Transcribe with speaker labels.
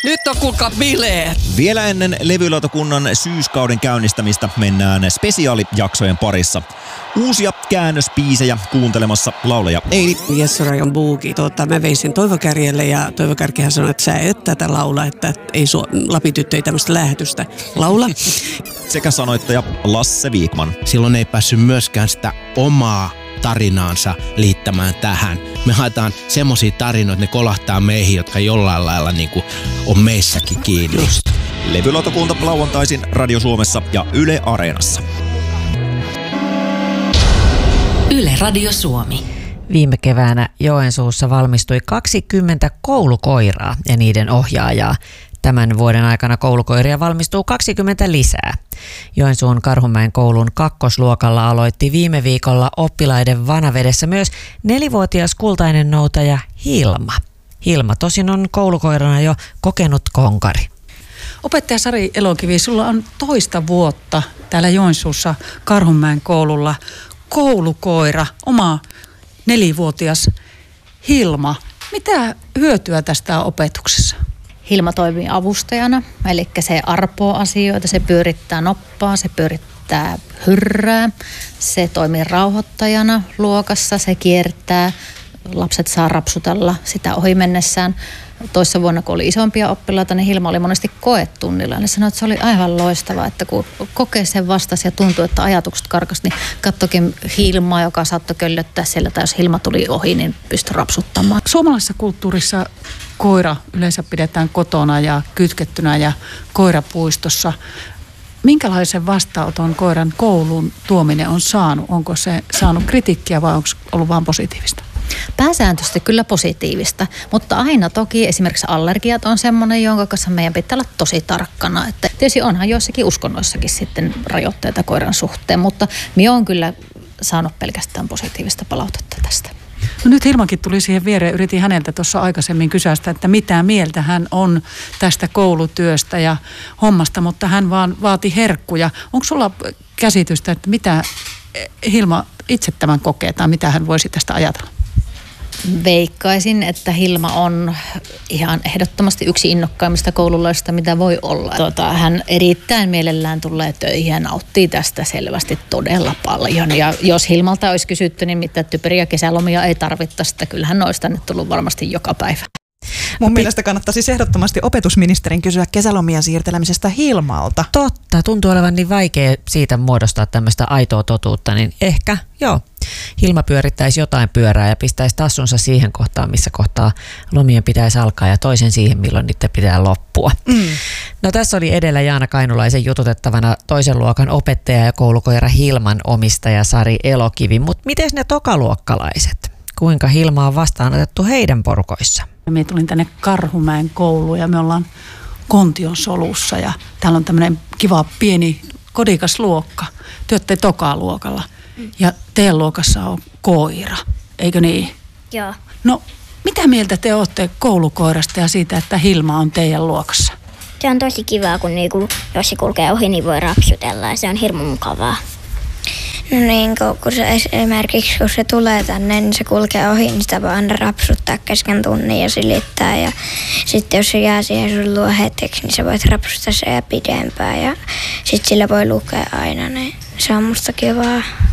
Speaker 1: Nyt on kuulkaa bileet.
Speaker 2: Vielä ennen levylautakunnan syyskauden käynnistämistä mennään spesiaalijaksojen parissa. Uusia käännöspiisejä kuuntelemassa laulaja Eili.
Speaker 1: Jesse Rajan buuki. Mä vein sen Toivo Kärjelle ja Toivo Kärkihän sanoi, että sä et tätä laula, että ei Lapityttö ei tämmöistä lähetystä laula.
Speaker 2: Sekä sanoittaja Lasse Viikman.
Speaker 3: Silloin ei päässyt myöskään sitä omaa tarinaansa liittämään tähän. Me haetaan semmosia tarinoita, ne kolahtaa meihin, jotka jollain lailla niinku on meissäkin kiinni.
Speaker 1: Just.
Speaker 2: Levylautakunta lauantaisin Radio Suomessa ja Yle Areenassa.
Speaker 4: Yle Radio Suomi.
Speaker 5: Viime keväänä Joensuussa valmistui 20 koulukoiraa ja niiden ohjaajaa. Tämän vuoden aikana koulukoiria valmistuu 20 lisää. Joensuun Karhunmäen koulun kakkosluokalla aloitti viime viikolla oppilaiden vanavedessä myös 4-vuotias kultainen noutaja Hilma. Hilma tosin on koulukoirana jo kokenut konkari.
Speaker 6: Opettaja Sari Elokivi, sulla on toista vuotta täällä Joensuussa Karhunmäen koululla koulukoira, oma 4-vuotias Hilma. Mitä hyötyä tästä on opetuksessa?
Speaker 7: Hilma toimii avustajana, eli se arpoo asioita, se pyörittää noppaa, se pyörittää hyrrää, se toimii rauhoittajana luokassa, se kiertää, lapset saa rapsutella sitä ohi mennessään. Toissa vuonna, kun oli isompia oppilaita, niin Hilma oli monesti koetunnilla. Ne sanoi, että se oli aivan loistavaa, että kun kokeeseen vastasi ja tuntui, että ajatukset karkas, niin katsokin Hilmaa, joka saattoi köllöttää siellä, tai jos Hilma tuli ohi, niin pystyi rapsuttamaan.
Speaker 6: Suomalaisessa kulttuurissa koira yleensä pidetään kotona ja kytkettynä ja koirapuistossa. Minkälaisen vastaanoton koiran kouluun tuominen on saanut? Onko se saanut kritiikkiä vai onko ollut vaan positiivista?
Speaker 7: Pääsääntöisesti kyllä positiivista, mutta aina toki esimerkiksi allergiat on semmoinen, jonka kanssa meidän pitää olla tosi tarkkana. Että tietysti onhan joissakin uskonnoissakin sitten rajoitteita koiran suhteen, mutta minä olen kyllä saanut pelkästään positiivista palautetta tästä.
Speaker 6: No nyt Hilmakin tuli siihen viereen, yritin häneltä tuossa aikaisemmin kysästä, että mitä mieltä hän on tästä koulutyöstä ja hommasta, mutta hän vaan vaati herkkuja. Onko sulla käsitystä, että mitä Hilma itse tämän kokee tai mitä hän voisi tästä ajatella?
Speaker 7: Veikkaisin, että Hilma on ihan ehdottomasti yksi innokkaimmista koululaisista, mitä voi olla. Hän erittäin mielellään tulee töihin ja nauttii tästä selvästi todella paljon. Ja jos Hilmalta olisi kysytty, niin mitä typeriä kesälomia ei tarvittaisi, että kyllähän olisi tänne tullut varmasti joka päivä.
Speaker 8: Mun mielestä kannattaisi siis ehdottomasti opetusministerin kysyä kesälomia siirtelemisestä Hilmalta.
Speaker 5: Totta, tuntuu olevan niin vaikea siitä muodostaa tämmöistä aitoa totuutta, niin ehkä joo. Hilma pyörittäisi jotain pyörää ja pistäisi tassunsa siihen kohtaan, missä kohtaa lomien pitäisi alkaa ja toisen siihen, milloin niiden pitää loppua. No tässä oli edellä Jaana Kainulaisen jututettavana toisen luokan opettaja ja koulukoira Hilman omistaja Sari Elokivi. Mutta miten ne tokaluokkalaiset? Kuinka Hilma on vastaanotettu heidän porukoissa?
Speaker 6: Minä tulin tänne Karhumäen kouluun ja me ollaan Kontion solussa ja täällä on tämmöinen kiva pieni kodikas luokka. Te olette tokaluokalla ja teidän luokassa on koira, eikö niin?
Speaker 9: Joo.
Speaker 6: No mitä mieltä te olette koulukoirasta ja siitä, että Hilma on teidän luokassa?
Speaker 9: Se on tosi kivaa, kun jos se kulkee ohi, niin voi rapsutella ja se on hirmu mukavaa. No niin, kun se esimerkiksi kun se tulee tänne, niin se kulkee ohi, niin sitä voi aina rapsuttaa kesken tunnin ja silittää. Ja sitten jos se jää siihen sun luo hetkeksi, niin sä voit rapsuttaa se pidempään ja sitten sillä voi lukea aina, niin se on musta kivaa.